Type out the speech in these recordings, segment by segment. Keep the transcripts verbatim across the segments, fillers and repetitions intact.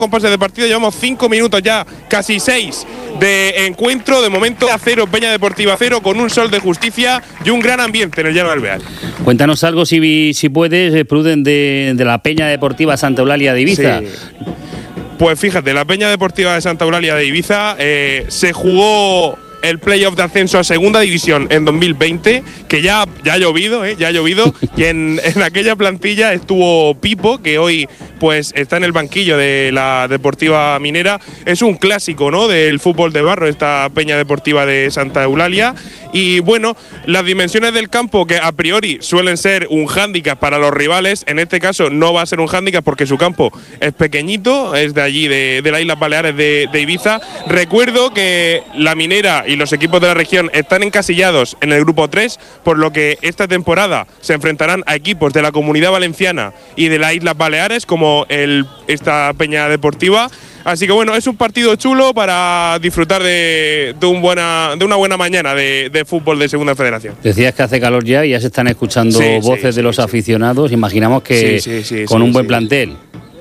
compases de partido, llevamos cinco minutos ya, casi seis de encuentro. De momento a cero, Peña Deportiva cero, con un sol de justicia y un gran ambiente en el Llano del Beal. Cuéntanos algo, si, si puedes, Pruden, de, de la Peña Deportiva Santa Eulalia de Ibiza. Sí. Pues fíjate, la Peña Deportiva de Santa Eulalia de Ibiza eh, se jugó el playoff de ascenso a segunda división en dos mil veinte, que ya, ya ha llovido, ¿eh? ya ha llovido, y en, en aquella plantilla estuvo Pipo, que hoy pues está en el banquillo de la Deportiva Minera. Es un clásico, ¿no?, del fútbol de barro, esta Peña Deportiva de Santa Eulalia. Y bueno, las dimensiones del campo, que a priori suelen ser un hándicap para los rivales, en este caso no va a ser un hándicap porque su campo es pequeñito, es de allí, de, de las Islas Baleares de, de Ibiza. Recuerdo que la Minera y los equipos de la región están encasillados en el grupo tres, por lo que esta temporada se enfrentarán a equipos de la Comunidad Valenciana y de las Islas Baleares, como el, esta Peña Deportiva. Así que bueno, es un partido chulo para disfrutar de, de, un buena, de una buena mañana de, de fútbol de Segunda Federación. Decías que hace calor ya y ya se están escuchando sí, voces sí, de los sí, aficionados. Imaginamos que sí, sí, sí, con sí, un buen sí. plantel.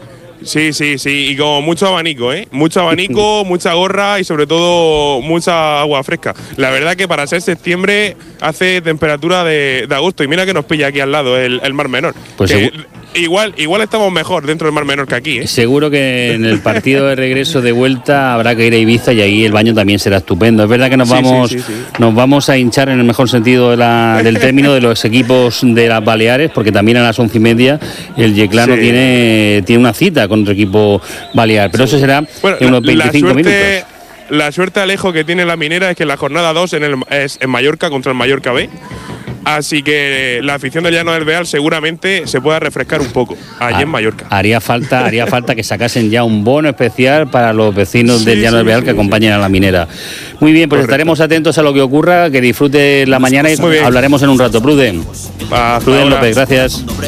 Sí, sí, sí, y con mucho abanico, ¿eh? Mucho abanico, mucha gorra y sobre todo mucha agua fresca. La verdad que para ser septiembre hace temperatura de, de agosto, y mira que nos pilla aquí al lado el, el Mar Menor. Pues que, Igual, igual estamos mejor dentro del Mar Menor que aquí, ¿eh? Seguro que en el partido de regreso de vuelta habrá que ir a Ibiza y ahí el baño también será estupendo. Es verdad que nos sí, vamos sí, sí, sí. nos vamos a hinchar en el mejor sentido de la, del término de los equipos de las Baleares, porque también a las once y media el Yeclano sí. tiene, tiene una cita con otro equipo balear, pero sí. eso será bueno, en unos veinticinco la suerte, minutos. La suerte, Alejo, que tiene la Minera es que la jornada dos en el, es en Mallorca contra el Mallorca B. Así que la afición del Llano del Beal seguramente se pueda refrescar un poco allí ah, en Mallorca. Haría falta, haría falta que sacasen ya un bono especial para los vecinos sí, del Llano sí, del Beal sí, que sí. acompañen a la Minera. Muy bien, pues Correcto. estaremos atentos a lo que ocurra, que disfrute la mañana y hablaremos en un rato. Pruden. Hasta Pruden ahora. López, gracias.